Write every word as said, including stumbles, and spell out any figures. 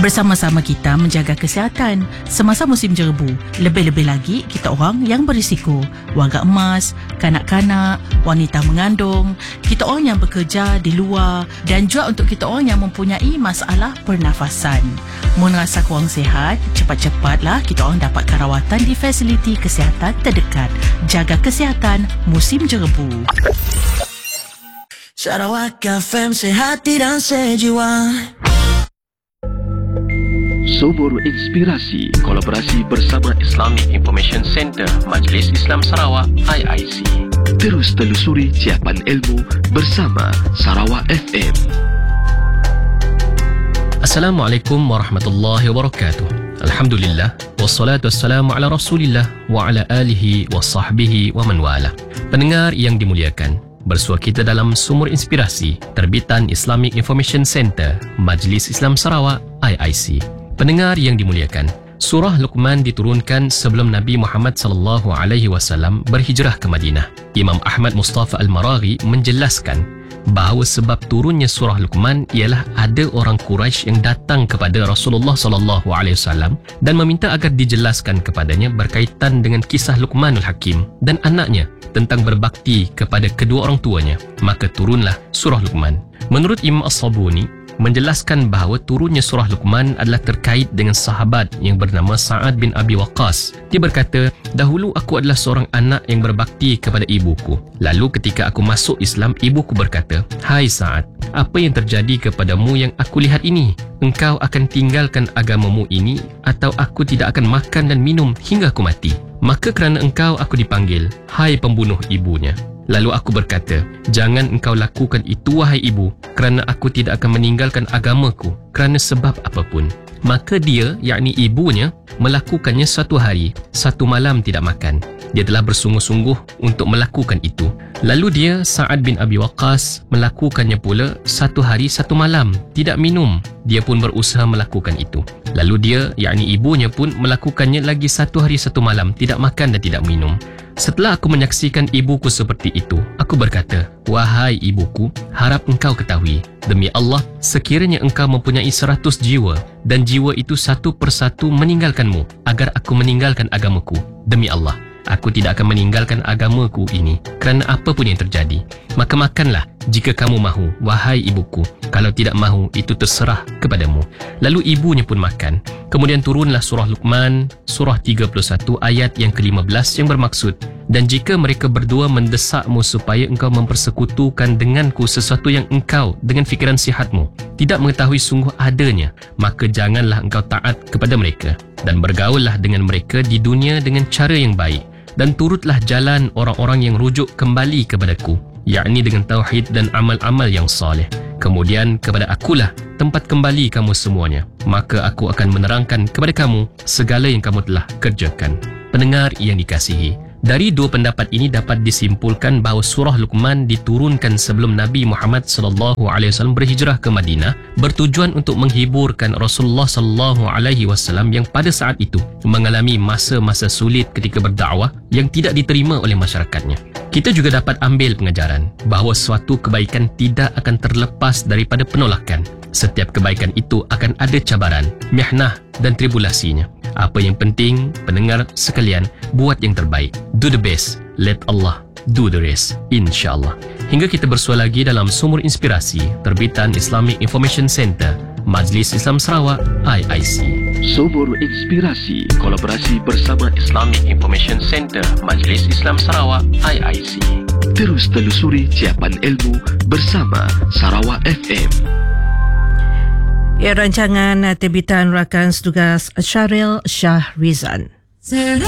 bersama-sama kita menjaga kesihatan semasa musim jerebu. Lebih-lebih lagi kita orang yang berisiko, warga emas, kanak-kanak, wanita mengandung, kita orang yang bekerja di luar dan juga untuk kita orang yang mempunyai masalah pernafasan. Mun rasa kurang sihat, cepat-cepatlah kita orang dapatkan rawatan di fasiliti kesihatan terdekat. Jaga kesihatan musim jerebu. Sarawak F M, sehati dan sejiwa. Sumur Inspirasi, kolaborasi bersama Islamic Information Center Majlis Islam Sarawak I I C. Terus telusuri ciapan ilmu bersama Sarawak F M. Assalamualaikum warahmatullahi wabarakatuh. Alhamdulillah, wassalatu wassalamu ala rasulillah wa ala alihi wa sahbihi wa man wala. Pendengar yang dimuliakan, bersua kita dalam Sumur Inspirasi terbitan Islamic Information Center Majlis Islam Sarawak I I C. Pendengar yang dimuliakan, surah Luqman diturunkan sebelum Nabi Muhammad sallallahu alaihi wasallam berhijrah ke Madinah. Imam Ahmad Mustafa Al-Maraghi menjelaskan bahawa sebab turunnya surah Luqman ialah ada orang Quraisy yang datang kepada Rasulullah sallallahu alaihi wasallam dan meminta agar dijelaskan kepadanya berkaitan dengan kisah Luqmanul Hakim dan anaknya tentang berbakti kepada kedua orang tuanya. Maka turunlah surah Luqman. Menurut Imam As-Sabuni, menjelaskan bahawa turunnya surah Luqman adalah terkait dengan sahabat yang bernama Sa'ad bin Abi Waqqas. Dia berkata, dahulu aku adalah seorang anak yang berbakti kepada ibuku. Lalu ketika aku masuk Islam, ibuku berkata, "Hai Sa'ad, apa yang terjadi kepadamu yang aku lihat ini? Engkau akan tinggalkan agamamu ini atau aku tidak akan makan dan minum hingga aku mati? Maka kerana engkau aku dipanggil, hai pembunuh ibunya." Lalu aku berkata, "Jangan engkau lakukan itu wahai ibu, kerana aku tidak akan meninggalkan agamaku kerana sebab apapun." Maka dia, yakni ibunya, melakukannya satu hari, satu malam tidak makan. Dia telah bersungguh-sungguh untuk melakukan itu. Lalu dia, Sa'ad bin Abi Waqqas, melakukannya pula satu hari, satu malam, tidak minum. Dia pun berusaha melakukan itu. Lalu dia, yakni ibunya pun melakukannya lagi satu hari, satu malam, tidak makan dan tidak minum. Setelah aku menyaksikan ibuku seperti itu, aku berkata, "Wahai ibuku, harap engkau ketahui, demi Allah, sekiranya engkau mempunyai seratus jiwa dan jiwa itu satu persatu meninggalkanmu agar aku meninggalkan agamaku, demi Allah, aku tidak akan meninggalkan agamaku ini kerana apapun yang terjadi. Maka makanlah jika kamu mahu, wahai ibuku. Kalau tidak mahu, itu terserah kepadamu." Lalu ibunya pun makan. Kemudian turunlah surah Luqman, surah tiga puluh satu ayat yang kelima belas yang bermaksud, "Dan jika mereka berdua mendesakmu supaya engkau mempersekutukan denganku sesuatu yang engkau dengan fikiran sihatmu tidak mengetahui sungguh adanya, maka janganlah engkau taat kepada mereka dan bergaullah dengan mereka di dunia dengan cara yang baik. Dan turutlah jalan orang-orang yang rujuk kembali kepadaku, yakni dengan tauhid dan amal-amal yang soleh. Kemudian kepada akulah tempat kembali kamu semuanya. Maka aku akan menerangkan kepada kamu segala yang kamu telah kerjakan." Pendengar yang dikasihi, dari dua pendapat ini dapat disimpulkan bahawa surah Luqman diturunkan sebelum Nabi Muhammad sallallahu alaihi wasallam berhijrah ke Madinah bertujuan untuk menghiburkan Rasulullah sallallahu alaihi wasallam yang pada saat itu mengalami masa-masa sulit ketika berdakwah yang tidak diterima oleh masyarakatnya. Kita juga dapat ambil pengajaran bahawa suatu kebaikan tidak akan terlepas daripada penolakan. Setiap kebaikan itu akan ada cabaran, mihnah dan tribulasinya. Apa yang penting, pendengar sekalian, buat yang terbaik. Do the best. Let Allah do the rest. InsyaAllah. Hingga kita bersua lagi dalam Sumur Inspirasi terbitan Islamic Information Center Majlis Islam Sarawak I I C. Sumur Inspirasi, kolaborasi bersama Islamic Information Center Majlis Islam Sarawak I I C. Terus telusuri ciapan ilmu bersama Sarawak F M. Ya, rancangan terbitan rakan setugas Syaril Shahrizan.